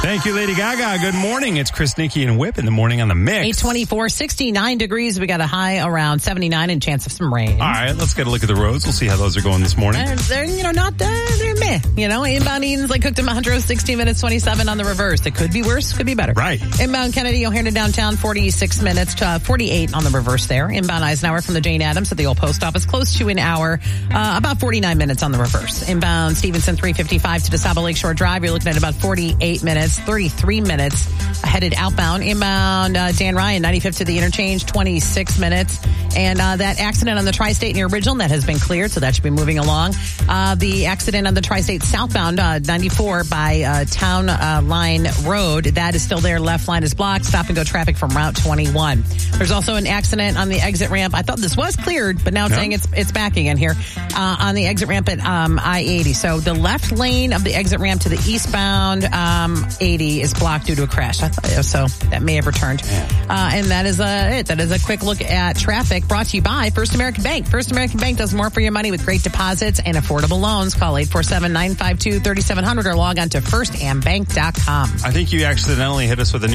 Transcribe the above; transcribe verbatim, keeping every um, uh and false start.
Thank you, Lady Gaga. Good morning. It's Chris, Nikki, and Whip in the morning on the Mix. eight twenty-four, sixty-nine degrees. We got a high around seventy-nine and chance of some rain. All right, let's get a look at the roads. We'll see how those are going this morning. Uh, they're, you know, not, uh, they're meh. You know, inbound Eden's like Cooked in Montrose, sixteen minutes, twenty-seven on the reverse. It could be worse, could be better. Right. Inbound Kennedy, O'Hare to downtown, forty-six minutes to uh, forty-eight on the reverse there. Inbound Eisenhower from the Jane Addams at the old post office, close to an hour, uh, about forty-nine minutes on the reverse. Inbound Stevenson, three fifty-five to DeSable Lakeshore Drive. You're looking at about forty-eight minutes, thirty-three minutes headed outbound. Inbound uh, Dan Ryan, ninety-fifth to the interchange, twenty-six minutes. And uh, that accident on the Tri-State near Ridgeland, that has been cleared, so that should be moving along. Uh, the accident on the Tri-State southbound, uh, ninety-four by uh, Town uh, Line Road, that is still there. Left line is blocked. Stop and go traffic from Route twenty-one. There's also an accident on the exit ramp. I thought this was cleared, but now it's no. saying it's it's back again here uh, on the exit ramp at um, I eighty. So the left lane of the exit ramp to the eastbound um, eighty is blocked due to a crash. I thought so. That may have returned. Uh, and that is uh, it. That is a quick look at traffic brought to you by First American Bank. First American Bank does more for your money with great deposits and affordable loans. Call eight four seven, nine five two, three seven zero zero or log on to first am bank dot com. I think you accidentally hit us with a new